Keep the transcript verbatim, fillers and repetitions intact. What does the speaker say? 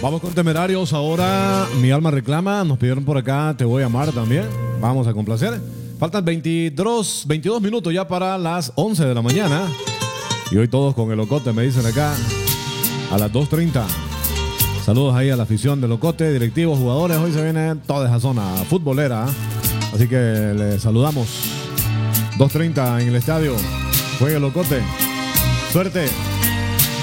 Vamos con Temerarios ahora. Mi alma reclama. Nos pidieron por acá Te voy a amar también. Vamos a complacer. Faltan veintidós, veintidós minutos ya para las once de la mañana. Y hoy todos con el Ocote, me dicen acá. A las dos treinta. Saludos ahí a la afición del Ocote, directivos, jugadores. Hoy se viene toda esa zona futbolera. Así que les saludamos. dos treinta en el estadio. Juega el Ocote. Suerte.